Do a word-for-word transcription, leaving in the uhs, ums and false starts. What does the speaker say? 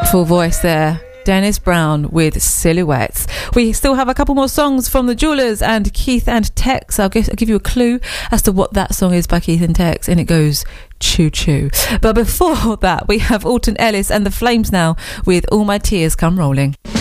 Full voice there. Dennis Brown with Silhouettes. We still have a couple more songs from the Jewelers and Keith and Tex. I'll give, I'll give you a clue as to what that song is by Keith and Tex, and it goes choo choo. But before that, we have Alton Ellis and the Flames now with All My Tears Come Rolling.